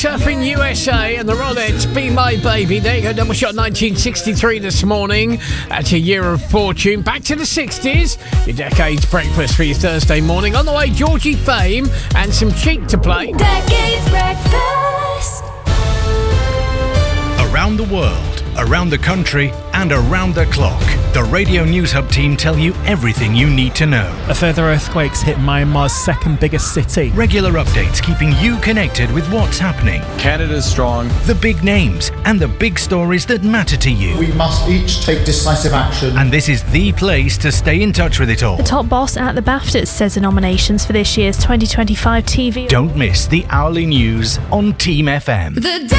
Surfing USA and the Ronettes, Be My Baby. There you go, double shot 1963 this morning. That's a year of fortune. Back to the 60s. Your Decades breakfast for your Thursday morning. On the way, Georgie Fame and some Cheek to play. Decades breakfast. Around the world, around the country, and around the clock, the Radio News Hub team tell you everything you need to know. A further earthquake's hit Myanmar's second biggest city. Regular updates keeping you connected with what's happening. Canada's strong. The big names and the big stories that matter to you. We must each take decisive action. And this is the place to stay in touch with it all. The top boss at the BAFTAs says the nominations for this year's 2025 TV. Don't miss the hourly news on Team FM. The